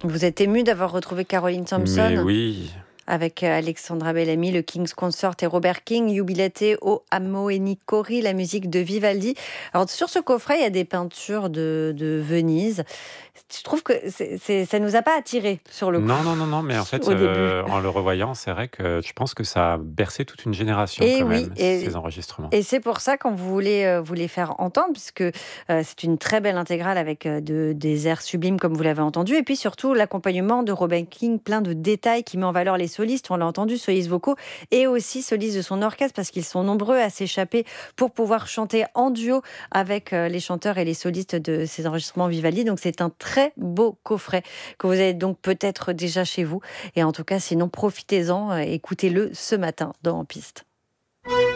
Vous êtes ému d'avoir retrouvé Caroline Mais Thompson oui. avec Alexandra Bellamy, le King's Consort et Robert King, Jubilate o Amo e Nicori, la musique de Vivaldi. Alors sur ce coffret, il y a des peintures de Venise. Je trouve que ça nous a pas attirés sur le coup, Non, non, non, non, mais en fait, au début. en le revoyant, c'est vrai que je pense que ça a bercé toute une génération Et quand oui, même, ces enregistrements. et c'est pour ça qu'on voulait vous les faire entendre, puisque c'est une très belle intégrale avec des airs sublimes, comme vous l'avez entendu, et puis surtout l'accompagnement de Robin King, plein de détails qui met en valeur les solistes, on l'a entendu, solistes vocaux, et aussi solistes de son orchestre, parce qu'ils sont nombreux à s'échapper pour pouvoir chanter en duo avec les chanteurs et les solistes de ces enregistrements Vivaldi. Donc c'est un très beau coffret que vous avez donc peut-être déjà chez vous. Et en tout cas, sinon, profitez-en, écoutez-le ce matin dans En Piste.